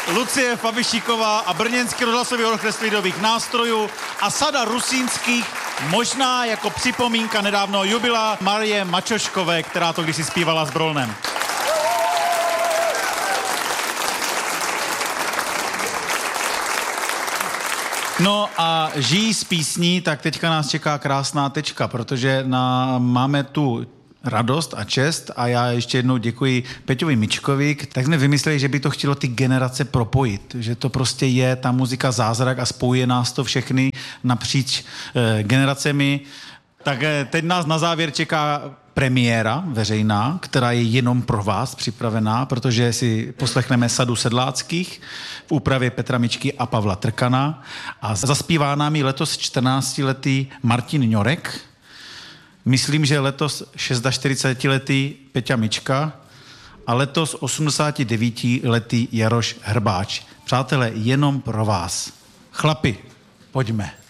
Lucie Fabišíková a brněnský rozhlasový orchestr lidových nástrojů a sada rusínských, možná jako připomínka nedávno jubilea Marie Mačoškové, která to kdysi zpívala s Brolnem. No a žijí z písní, tak teďka nás čeká krásná tečka, protože máme tu radost a čest a já ještě jednou děkuji Peťovi Mičkovi, tak jsme vymysleli, že by to chtělo ty generace propojit, že to prostě je ta muzika zázrak a spojuje nás to všechny napříč generacemi. Tak teď nás na závěr čeká premiéra veřejná, která je jenom pro vás připravená, protože si poslechneme Sadu sedláckých v úpravě Petra Mičky a Pavla Trkana a zaspívá nám ji letos 14letý Martin Ňorek, myslím, že letos 46letý Peťa Mička a letos 89letý Jaroš Hrbáč. Přátelé, jenom pro vás. Chlapi, pojďme.